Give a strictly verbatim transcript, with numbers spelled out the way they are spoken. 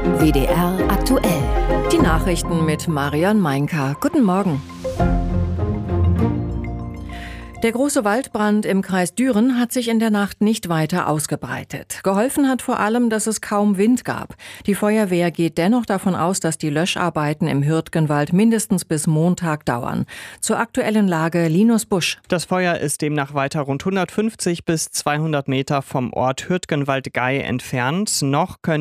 W D R aktuell. Die Nachrichten mit Marion Meinka. Guten Morgen. Der große Waldbrand im Kreis Düren hat sich in der Nacht nicht weiter ausgebreitet. Geholfen hat vor allem, dass es kaum Wind gab. Die Feuerwehr geht dennoch davon aus, dass die Löscharbeiten im Hürtgenwald mindestens bis Montag dauern. Zur aktuellen Lage Linus Busch. Das Feuer ist demnach weiter rund hundertfünfzig bis zweihundert Meter vom Ort Hürtgenwald-Gei entfernt. Noch können